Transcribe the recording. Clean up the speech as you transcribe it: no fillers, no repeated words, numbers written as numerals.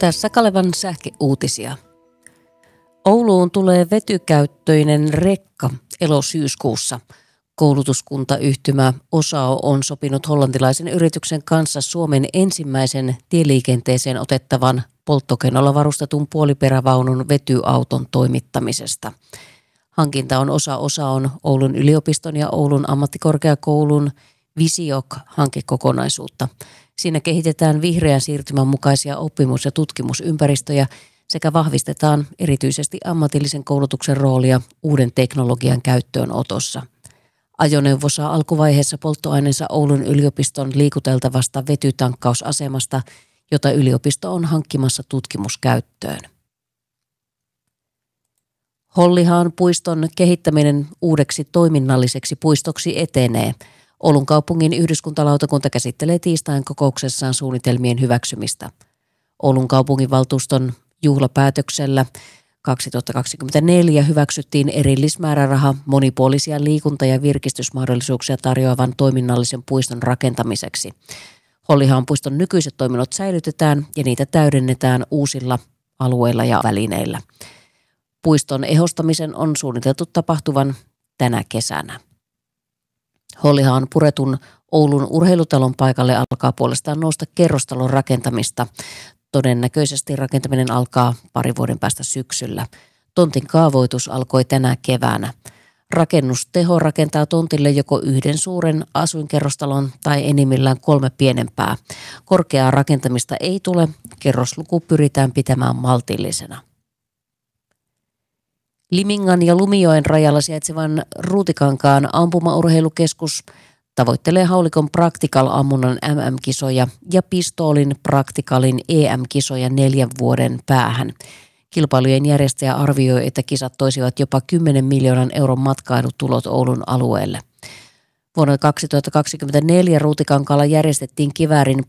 Tässä Kalevan sähköuutisia. Ouluun tulee vetykäyttöinen rekka elo-syyskuussa. Koulutuskuntayhtymä OSAO on sopinut hollantilaisen yrityksen kanssa Suomen ensimmäisen tieliikenteeseen otettavan polttokennolla varustetun puoliperävaunun vetyauton toimittamisesta. Hankinta on osa OSAOn Oulun yliopiston ja Oulun ammattikorkeakoulun Visiok-hankekokonaisuutta. Siinä kehitetään vihreän siirtymän mukaisia oppimus- ja tutkimusympäristöjä sekä vahvistetaan erityisesti ammatillisen koulutuksen roolia uuden teknologian käyttöönotossa. Ajoneuvo saa alkuvaiheessa polttoaineensa Oulun yliopiston liikuteltavasta vetytankkausasemasta, jota yliopisto on hankkimassa tutkimuskäyttöön. Hollihaan puiston kehittäminen uudeksi toiminnalliseksi puistoksi etenee. Oulun kaupungin yhdyskuntalautakunta käsittelee tiistain kokouksessaan suunnitelmien hyväksymistä. Oulun kaupunginvaltuuston juhlapäätöksellä 2024 hyväksyttiin erillismääräraha monipuolisia liikunta- ja virkistysmahdollisuuksia tarjoavan toiminnallisen puiston rakentamiseksi. Hollihaan puiston nykyiset toiminnot säilytetään ja niitä täydennetään uusilla alueilla ja välineillä. Puiston ehostamisen on suunniteltu tapahtuvan tänä kesänä. Hollihaan puretun Oulun urheilutalon paikalle alkaa puolestaan nousta kerrostalon rakentamista. Todennäköisesti rakentaminen alkaa parin vuoden päästä syksyllä. Tontin kaavoitus alkoi tänä keväänä. Rakennusteho rakentaa tontille joko yhden suuren asuinkerrostalon tai enimmillään 3 pienempää. Korkeaa rakentamista ei tule, kerrosluku pyritään pitämään maltillisena. Limingan ja Lumijoen rajalla sijaitsevan Ruutikankaan ampumaurheilukeskus tavoittelee haulikon Practical-ammunnan MM-kisoja ja pistoolin Practicalin EM-kisoja 4 vuoden päähän. Kilpailujen järjestäjä arvioi, että kisat toisivat jopa 10 miljoonan euron matkailutulot Oulun alueelle. Vuonna 2024 Ruutikankaalla järjestettiin kiväärin